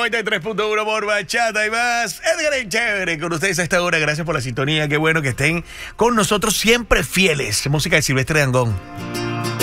93.1 por Bachata y más. Edgar el Chévere con ustedes a esta hora. Gracias por la sintonía. Qué bueno que estén con nosotros siempre fieles. Música de Silvestre Dangond.